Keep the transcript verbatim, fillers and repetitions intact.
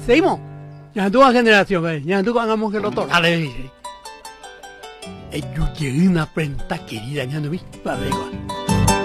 Seguimos. Ya tu generación, güey. Ya tu hagamos que lo toque. Dale, dice. Yo llegué una prenda querida, ya no vi. Va a ver,